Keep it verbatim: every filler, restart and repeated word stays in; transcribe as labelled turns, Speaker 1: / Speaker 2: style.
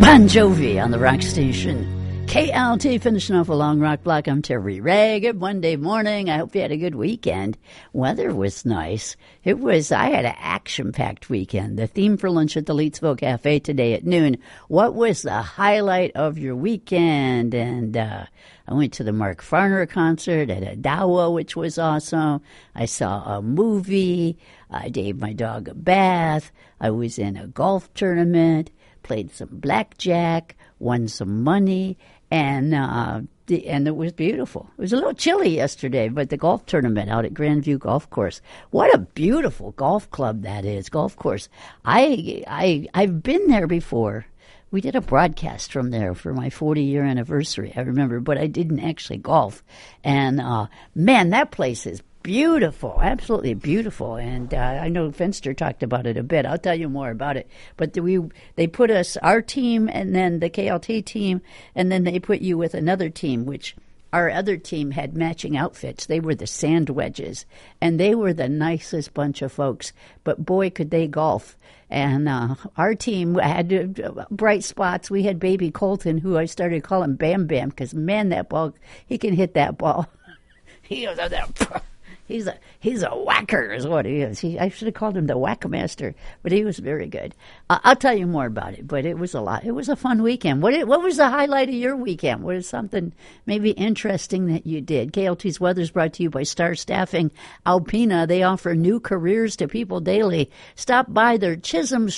Speaker 1: Bon Jovi on the rock station. K L T finishing off a long rock block. I'm Terry Ray. Good Monday morning. I hope you had a good weekend. Weather was nice. It was, I had an action-packed weekend. The theme for lunch at the Leetsville Cafe today at noon. What was the highlight of your weekend? And uh, I went to the Mark Farner concert at Adawa, which was awesome. I saw a movie. I gave my dog a bath. I was in a golf tournament, played some blackjack, won some money. And uh, the, and it was beautiful. It was a little chilly yesterday, but the golf tournament out at Grandview Golf Course. What a beautiful golf club that is, golf course. I, I, I've been there before. We did a broadcast from there for my forty-year anniversary, I remember, but I didn't actually golf. And, uh, man, that place is beautiful, absolutely beautiful. And uh, I know Fenster talked about it a bit. I'll tell you more about it. But the, we they put us, our team, and then the K L T team, and then they put you with another team, which our other team had matching outfits. They were the Sand Wedges, and they were the nicest bunch of folks. But boy, could they golf. And uh, our team had uh, bright spots. We had baby Colton, who I started calling Bam Bam, because, man, that ball, he can hit that ball. he goes out there. He's a he's a whacker is what he is. He, I should have called him the Whack-a-master, but he was very good. Uh, I'll tell you more about it, but it was a lot. It was a fun weekend. What what was the highlight of your weekend? What is something maybe interesting that you did? K L T's weather is brought to you by Star Staffing Alpena. They offer new careers to people daily. Stop by their Chisholm